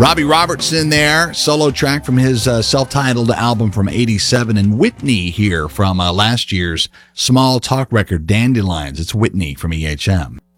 Robbie Robertson there, solo track from his self-titled album from 87. And Whitney here from last year's Small Talk record, Dandelions. It's Whitney from EHM.